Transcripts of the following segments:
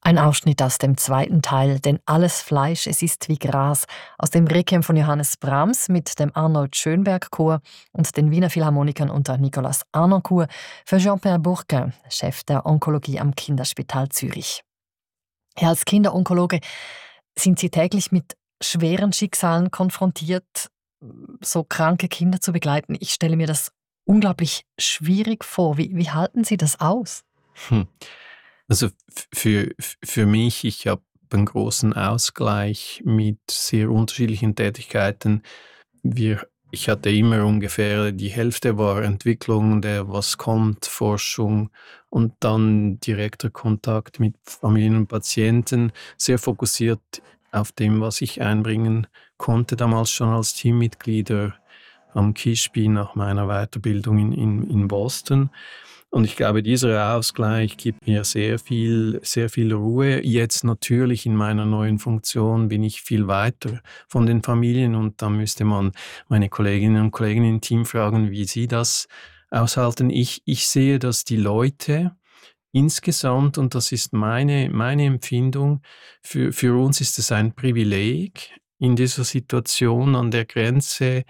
Ein Ausschnitt aus dem zweiten Teil, denn alles Fleisch, es ist wie Gras, aus dem Requiem von Johannes Brahms mit dem Arnold Schönberg Chor und den Wiener Philharmonikern unter Nicolas Arnoncourt für Jean-Pierre Bourquin, Chef der Onkologie am Kinderspital Zürich. Ja, als Kinderonkologe sind Sie täglich mit schweren Schicksalen konfrontiert, so kranke Kinder zu begleiten. Ich stelle mir das unglaublich schwierig vor. Wie halten Sie das aus? Hm. Also für mich, ich habe einen großen Ausgleich mit sehr unterschiedlichen Tätigkeiten. Ich hatte immer ungefähr die Hälfte war Entwicklung, der was kommt, Forschung und dann direkter Kontakt mit Familien und Patienten, sehr fokussiert auf dem, was ich einbringen konnte, damals schon als Teammitglieder am KISHB nach meiner Weiterbildung in Boston. Und ich glaube, dieser Ausgleich gibt mir sehr viel Ruhe. Jetzt natürlich in meiner neuen Funktion bin ich viel weiter von den Familien und da müsste man meine Kolleginnen und Kollegen im Team fragen, wie sie das aushalten. Ich sehe, dass die Leute insgesamt, und das ist meine Empfindung, für uns ist es ein Privileg, in dieser Situation an der Grenze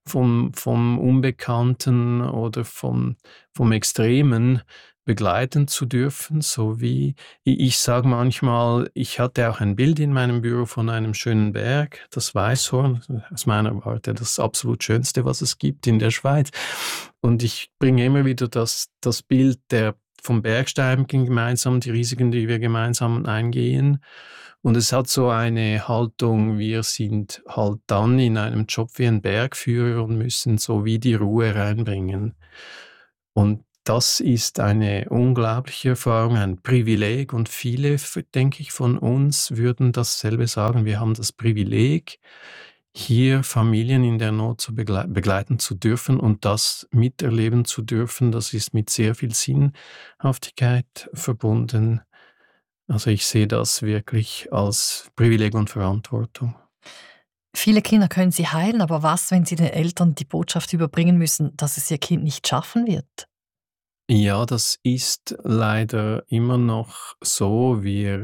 vom Unbekannten oder vom Extremen begleiten zu dürfen, so wie ich sage manchmal, ich hatte auch ein Bild in meinem Büro von einem schönen Berg, das Weißhorn, aus meiner Warte das absolut Schönste, was es gibt in der Schweiz. Und ich bringe immer wieder das Bild vom Bergsteigen gemeinsam, die Risiken, die wir gemeinsam eingehen. Und es hat so eine Haltung, wir sind halt dann in einem Job wie ein Bergführer und müssen so wie die Ruhe reinbringen. Und das ist eine unglaubliche Erfahrung, ein Privileg und viele, denke ich, von uns würden dasselbe sagen. Wir haben das Privileg, hier Familien in der Not zu begleiten zu dürfen und das miterleben zu dürfen. Das ist mit sehr viel Sinnhaftigkeit verbunden. Also ich sehe das wirklich als Privileg und Verantwortung. Viele Kinder können Sie heilen, aber was, wenn Sie den Eltern die Botschaft überbringen müssen, dass es Ihr Kind nicht schaffen wird? Ja, das ist leider immer noch so.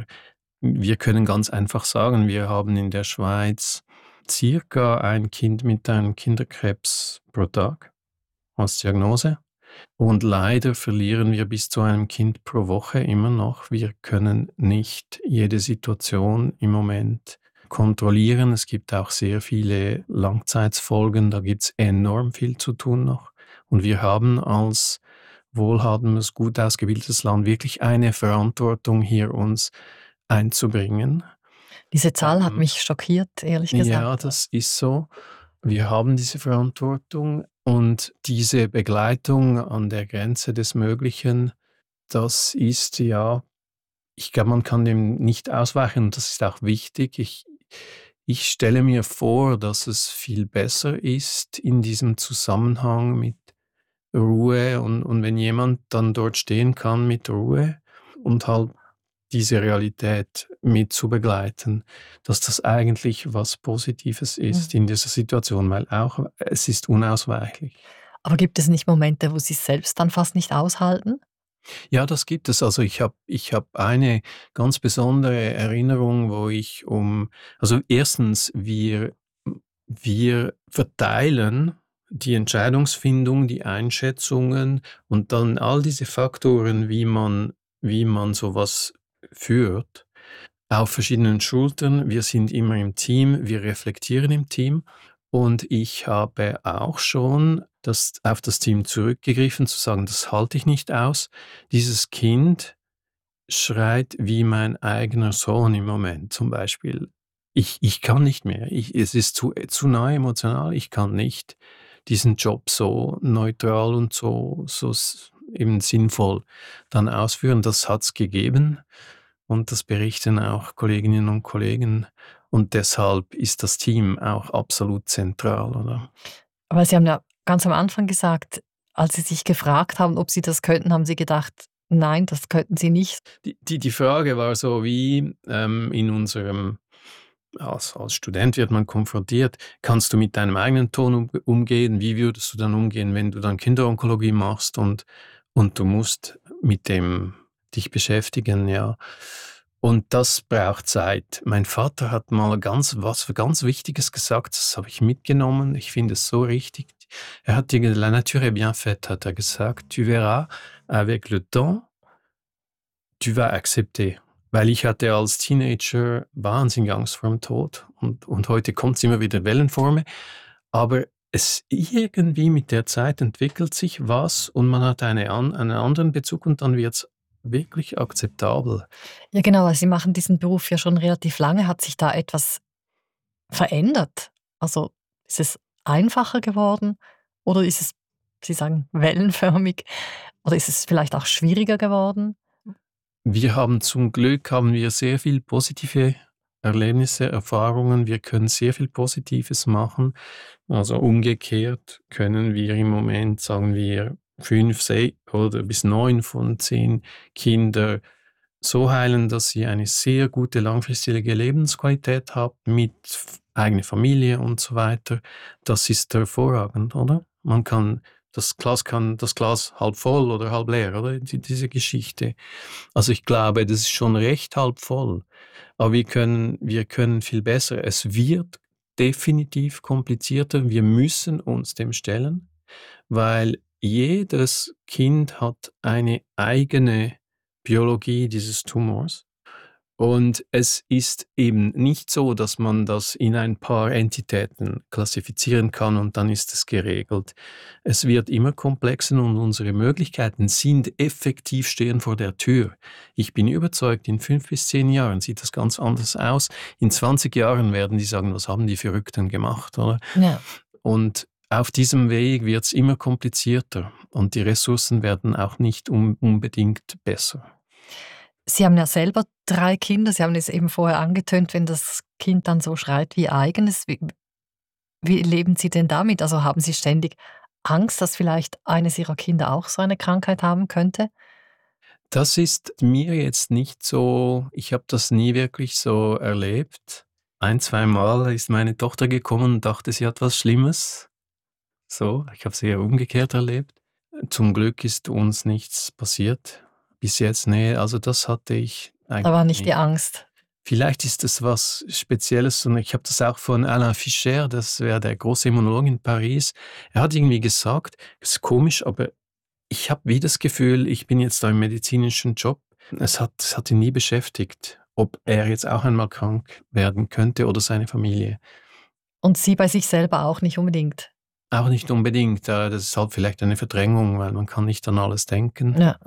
Wir können ganz einfach sagen, wir haben in der Schweiz circa ein Kind mit einem Kinderkrebs pro Tag als Diagnose. Und leider verlieren wir bis zu einem Kind pro Woche immer noch. Wir können nicht jede Situation im Moment kontrollieren. Es gibt auch sehr viele Langzeitfolgen. Da gibt es enorm viel zu tun noch. Und wir haben als wohlhabendes, gut ausgebildetes Land wirklich eine Verantwortung, hier uns einzubringen. Diese Zahl hat mich schockiert, ehrlich gesagt. Ja, das ist so. Wir haben diese Verantwortung und diese Begleitung an der Grenze des Möglichen, das ist ja, ich glaube, man kann dem nicht ausweichen und das ist auch wichtig. Ich stelle mir vor, dass es viel besser ist in diesem Zusammenhang mit Ruhe und wenn jemand dann dort stehen kann mit Ruhe und halt diese Realität mit zu begleiten, dass das eigentlich was Positives ist in dieser Situation, weil auch es ist unausweichlich. Aber gibt es nicht Momente, wo Sie es selbst dann fast nicht aushalten? Ja, das gibt es. Also ich hab eine ganz besondere Erinnerung, wo also erstens, wir verteilen die Entscheidungsfindung, die Einschätzungen und dann all diese Faktoren, wie man sowas führt, auf verschiedenen Schultern. Wir sind immer im Team, wir reflektieren im Team und ich habe auch schon auf das Team zurückgegriffen, zu sagen, das halte ich nicht aus. Dieses Kind schreit wie mein eigener Sohn im Moment zum Beispiel. Ich kann nicht mehr. Es ist zu nahe emotional. Ich kann nicht diesen Job so neutral und so eben sinnvoll dann ausführen. Das hat es gegeben und das berichten auch Kolleginnen und Kollegen. Und deshalb ist das Team auch absolut zentral, oder? Aber Sie haben ja ganz am Anfang gesagt, als Sie sich gefragt haben, ob Sie das könnten, haben Sie gedacht: „Nein, das könnten Sie nicht.“ Die Frage war so wie in unserem, als Student wird man konfrontiert, kannst du mit deinem eigenen Ton umgehen? Wie würdest du dann umgehen, wenn du dann Kinderonkologie machst und du musst mit dem dich beschäftigen, ja? Und das braucht Zeit. Mein Vater hat mal was ganz Wichtiges gesagt, das habe ich mitgenommen. Ich finde es so richtig. Er hat die La nature est bien faite, hat er gesagt. Tu verras, avec le temps, tu vas accepter. Weil ich hatte als Teenager wahnsinnig Angst vor dem Tod. Und heute kommt es immer wieder in Wellenformen. Aber es irgendwie mit der Zeit entwickelt sich was und man hat einen anderen Bezug und dann wird es wirklich akzeptabel. Ja, genau, also Sie machen diesen Beruf ja schon relativ lange. Hat sich da etwas verändert? Also ist es einfacher geworden oder ist es, Sie sagen, wellenförmig? Oder ist es vielleicht auch schwieriger geworden? Zum Glück haben wir sehr viel positive Erlebnisse, Erfahrungen. Wir können sehr viel Positives machen. Also umgekehrt können wir im Moment, sagen wir, 5, 6 oder bis 9 von 10 Kinder so heilen, dass sie eine sehr gute langfristige Lebensqualität haben mit eigener Familie und so weiter. Das ist hervorragend, oder? Kann das Glas halb voll oder halb leer, oder? Diese Geschichte. Also ich glaube, das ist schon recht halb voll. Aber wir können viel besser. Es wird definitiv komplizierter. Wir müssen uns dem stellen, weil jedes Kind hat eine eigene Biologie dieses Tumors. Und es ist eben nicht so, dass man das in ein paar Entitäten klassifizieren kann und dann ist es geregelt. Es wird immer komplexer und unsere Möglichkeiten sind effektiv stehen vor der Tür. Ich bin überzeugt, in 5 bis 10 Jahren sieht das ganz anders aus. In 20 Jahren werden die sagen, was haben die Verrückten gemacht, oder? Ja. Und auf diesem Weg wird es immer komplizierter und die Ressourcen werden auch nicht unbedingt besser. Sie haben ja selber 3 Kinder. Sie haben es eben vorher angetönt, wenn das Kind dann so schreit wie eigenes. Wie leben Sie denn damit? Also haben Sie ständig Angst, dass vielleicht eines Ihrer Kinder auch so eine Krankheit haben könnte? Das ist mir jetzt nicht so, ich habe das nie wirklich so erlebt. 1, 2 Mal ist meine Tochter gekommen und dachte, sie hat was Schlimmes. So, ich habe es eher umgekehrt erlebt. Zum Glück ist uns nichts passiert. Bis jetzt, nee, also das hatte ich Da war eigentlich nicht die nicht. Angst. Vielleicht ist es was Spezielles und ich habe das auch von Alain Fischer, das wäre der große Immunologe in Paris. Er hat irgendwie gesagt, es ist komisch, aber ich habe wie das Gefühl, ich bin jetzt da im medizinischen Job. Es hat ihn nie beschäftigt, ob er jetzt auch einmal krank werden könnte oder seine Familie. Und Sie bei sich selber auch nicht unbedingt? Auch nicht unbedingt. Das ist halt vielleicht eine Verdrängung, weil man kann nicht an alles denken. Ja.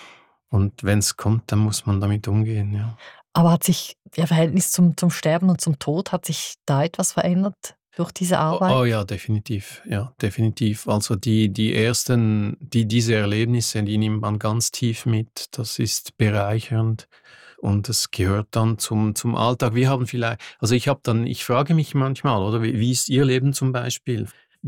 Und wenn es kommt, dann muss man damit umgehen, ja. Aber hat sich Ihr Verhältnis zum Sterben und zum Tod, hat sich da etwas verändert durch diese Arbeit? Oh ja, definitiv. Ja, definitiv. Also diese Erlebnisse, die nimmt man ganz tief mit. Das ist bereichernd und es gehört dann zum Alltag. Ich frage mich manchmal, oder wie ist Ihr Leben zum Beispiel?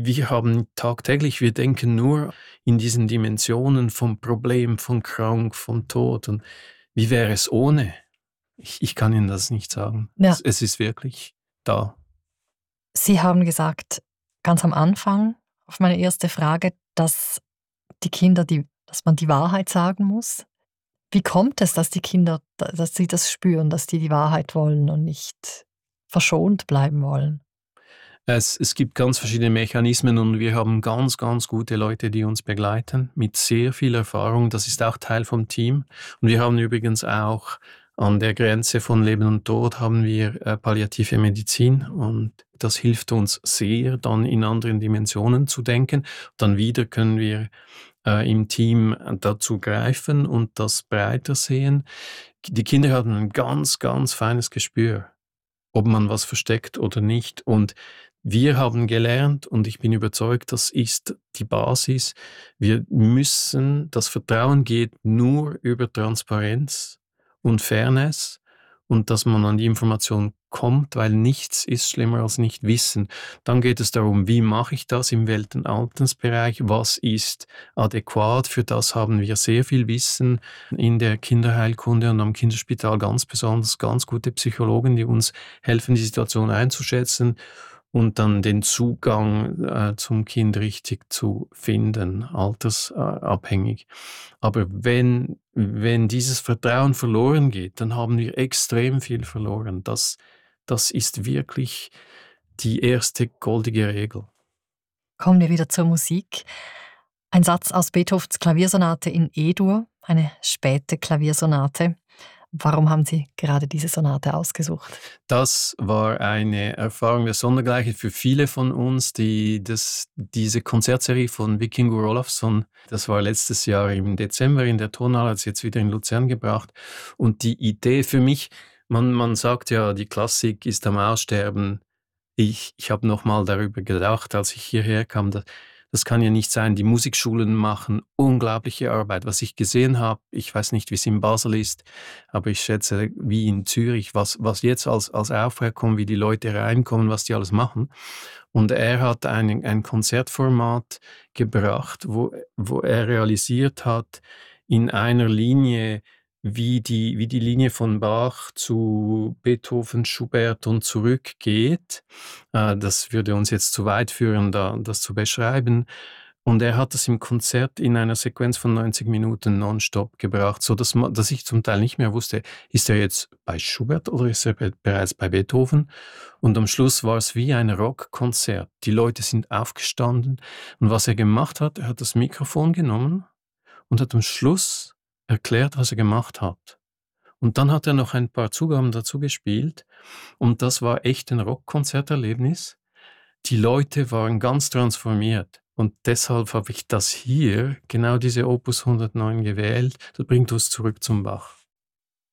Wir denken nur in diesen Dimensionen vom Problem, von krank, vom Tod. Und wie wäre es ohne? Ich kann Ihnen das nicht sagen. Ja. Es ist wirklich da. Sie haben gesagt, ganz am Anfang, auf meine erste Frage, dass dass man die Wahrheit sagen muss. Wie kommt es, dass die Kinder, dass sie das spüren, dass die Wahrheit wollen und nicht verschont bleiben wollen? Es gibt ganz verschiedene Mechanismen und wir haben ganz, ganz gute Leute, die uns begleiten, mit sehr viel Erfahrung. Das ist auch Teil vom Team. Und wir haben übrigens auch an der Grenze von Leben und Tod haben wir palliative Medizin und das hilft uns sehr, dann in anderen Dimensionen zu denken. Dann wieder können wir im Team dazu greifen und das breiter sehen. Die Kinder haben ein ganz, ganz feines Gespür, ob man was versteckt oder nicht. Und wir haben gelernt, und ich bin überzeugt, das ist die Basis, das Vertrauen geht nur über Transparenz und Fairness und dass man an die Information kommt, weil nichts ist schlimmer als nicht wissen. Dann geht es darum, wie mache ich das im Weltenaltensbereich, was ist adäquat, für das haben wir sehr viel Wissen in der Kinderheilkunde und am Kinderspital ganz besonders, ganz gute Psychologen, die uns helfen, die Situation einzuschätzen und dann den Zugang zum Kind richtig zu finden, altersabhängig. Aber wenn dieses Vertrauen verloren geht, dann haben wir extrem viel verloren. Das ist wirklich die erste goldige Regel. Kommen wir wieder zur Musik. Ein Satz aus Beethovens Klaviersonate in E-Dur, eine späte Klaviersonate. Warum haben Sie gerade diese Sonate ausgesucht? Das war eine Erfahrung der Sondergleichen für viele von uns, diese Konzertserie von Vikingur Olafsson, das war letztes Jahr im Dezember in der Tonhalle, hat es jetzt wieder in Luzern gebracht. Und die Idee für mich, man sagt ja, die Klassik ist am Aussterben. Ich habe nochmal darüber gedacht, als ich hierher kam, das kann ja nicht sein. Die Musikschulen machen unglaubliche Arbeit. Was ich gesehen habe, ich weiß nicht, wie es in Basel ist, aber ich schätze, wie in Zürich, was jetzt als Aufruhr kommt, wie die Leute reinkommen, was die alles machen. Und er hat ein Konzertformat gebracht, wo er realisiert hat, in einer Linie, wie die Linie von Bach zu Beethoven, Schubert und zurückgeht. Das würde uns jetzt zu weit führen, das zu beschreiben. Und er hat das im Konzert in einer Sequenz von 90 Minuten nonstop gebracht, dass ich zum Teil nicht mehr wusste, ist er jetzt bei Schubert oder ist er bereits bei Beethoven? Und am Schluss war es wie ein Rockkonzert. Die Leute sind aufgestanden und was er gemacht hat, er hat das Mikrofon genommen und hat am Schluss erklärt, was er gemacht hat. Und dann hat er noch ein paar Zugaben dazu gespielt und das war echt ein Rockkonzerterlebnis. Die Leute waren ganz transformiert und deshalb habe ich das hier, genau diese Opus 109 gewählt. Das bringt uns zurück zum Bach.